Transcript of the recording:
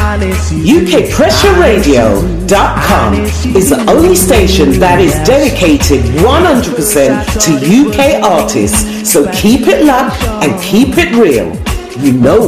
UKPressUreRadio.com is the only station that is dedicated 100% to UK artists, so keep it locked and keep it real. You know